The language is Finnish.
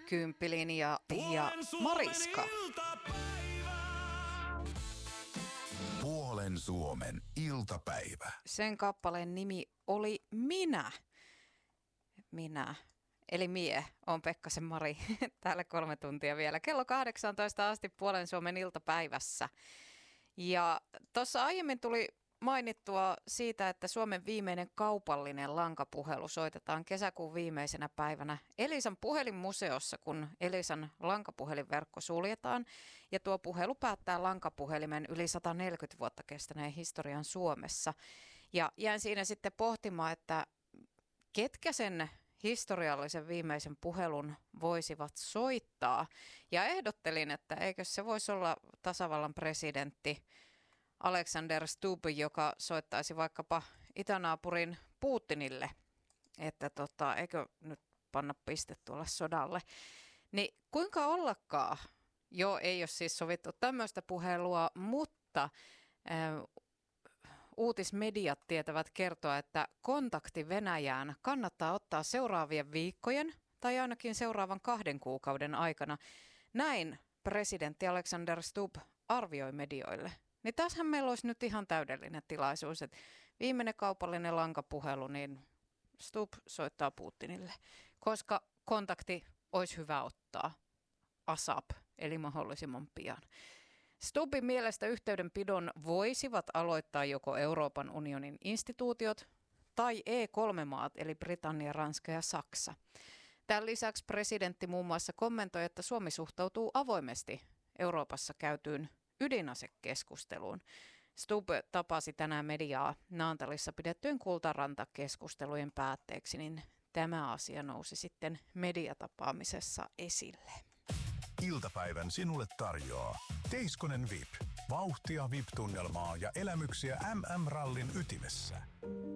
Kymppilinja ja Mariska. Puolen Suomen iltapäivä. Sen kappaleen nimi oli Minä. Minä. Eli mie on Pekkasen Mari täällä 3 tuntia vielä. Kello 18 asti Puolen Suomen iltapäivässä. Ja tuossa aiemmin tuli mainittua siitä, että Suomen viimeinen kaupallinen lankapuhelu soitetaan kesäkuun viimeisenä päivänä Elisan puhelinmuseossa, kun Elisan lankapuhelinverkko suljetaan. Ja tuo puhelu päättää lankapuhelimen yli 140 vuotta kestäneen historian Suomessa. Ja jäin siinä sitten pohtimaan, että ketkä sen historiallisen viimeisen puhelun voisivat soittaa. Ja ehdottelin, että eikö se voisi olla tasavallan presidentti Alexander Stubb, joka soittaisi vaikkapa itänaapurin Putinille, että eikö nyt panna piste tuolle sodalle. Niin kuinka ollakaan? Joo, ei ole siis sovittu tämmöistä puhelua, mutta uutismediat tietävät kertoa, että kontakti Venäjään kannattaa ottaa seuraavien viikkojen tai ainakin seuraavan 2 kuukauden aikana. Näin presidentti Alexander Stubb arvioi medioille. Niin tässähän meillä olisi nyt ihan täydellinen tilaisuus, että viimeinen kaupallinen lankapuhelu, niin Stubb soittaa Putinille, koska kontakti olisi hyvä ottaa ASAP, eli mahdollisimman pian. Stubbin mielestä yhteydenpidon voisivat aloittaa joko Euroopan unionin instituutiot tai E3-maat, eli Britannia, Ranska ja Saksa. Tämän lisäksi presidentti muun muassa kommentoi, että Suomi suhtautuu avoimesti Euroopassa käytyyn ydinasekeskusteluun. Stubb tapasi tänään mediaa Naantalissa pidettyjen Kultaranta-keskustelujen päätteeksi, niin tämä asia nousi sitten mediatapaamisessa esille. Iltapäivän sinulle tarjoaa Teiskonen VIP. Vauhtia VIP-tunnelmaa ja elämyksiä MM-rallin ytimessä.